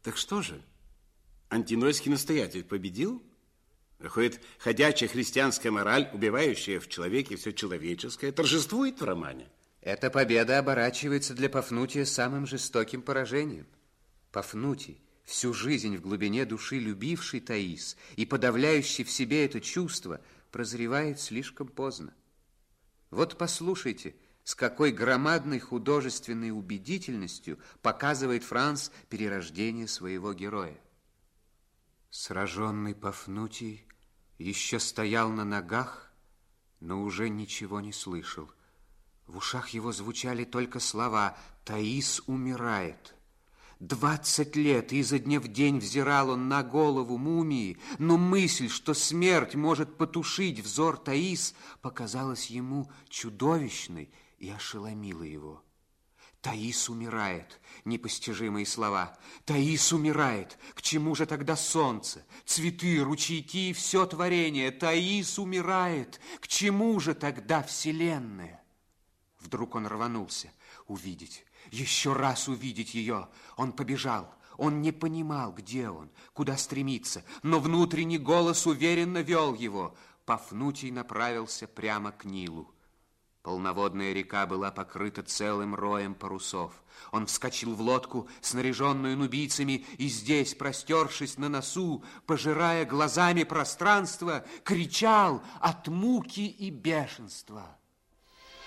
Так что же, антинойский настоятель победил? Выходит, ходячая христианская мораль, убивающая в человеке все человеческое, торжествует в романе? Эта победа оборачивается для Пафнутия самым жестоким поражением. Пафнутий, всю жизнь в глубине души любивший Таис и подавляющий в себе это чувство, прозревает слишком поздно. Вот послушайте, с какой громадной художественной убедительностью показывает Франс перерождение своего героя. Сраженный Пафнутий еще стоял на ногах, но уже ничего не слышал. В ушах его звучали только слова «Таис умирает». 20 лет изо дня в день взирал он на голову мумии, но мысль, что смерть может потушить взор Таис, показалась ему чудовищной и ошеломила его. Таис умирает, непостижимые слова. Таис умирает. К чему же тогда солнце, цветы, ручейки и все творение? Таис умирает. К чему же тогда вселенная? Вдруг он рванулся. Увидеть, еще раз увидеть ее. Он побежал. Он не понимал, где он, куда стремиться, но внутренний голос уверенно вел его. Пафнутий направился прямо к Нилу. Полноводная река была покрыта целым роем парусов. Он вскочил в лодку, снаряженную нубийцами, и здесь, простершись на носу, пожирая глазами пространство, кричал от муки и бешенства.